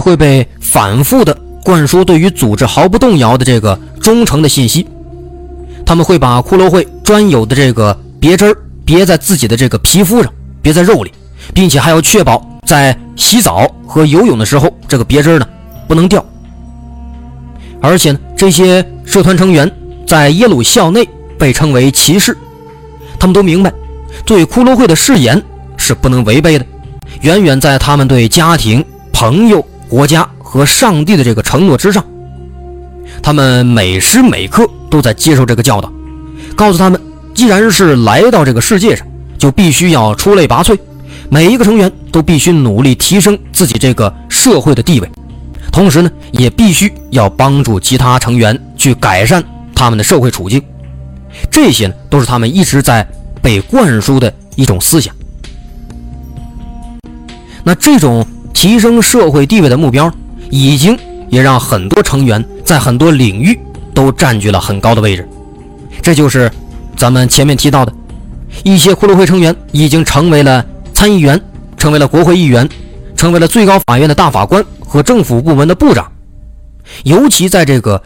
会被反复的灌输对于组织毫不动摇的这个忠诚的信息。他们会把骷髅会专有的这个别针别在自己的这个皮肤上，别在肉里，并且还要确保在洗澡和游泳的时候，这个别针呢不能掉。而且呢，这些社团成员在耶鲁校内被称为骑士，他们都明白对骷髅会的誓言是不能违背的，远远在他们对家庭、朋友、国家和上帝的这个承诺之上。他们每时每刻都在接受这个教导，告诉他们既然是来到这个世界上，就必须要出类拔萃，每一个成员都必须努力提升自己这个社会的地位，同时呢，也必须要帮助其他成员去改善他们的社会处境。这些呢，都是他们一直在被灌输的一种思想。那这种提升社会地位的目标，已经也让很多成员在很多领域都占据了很高的位置。这就是咱们前面提到的，一些骷髅会成员已经成为了参议员，成为了国会议员，成为了最高法院的大法官和政府部门的部长。尤其在这个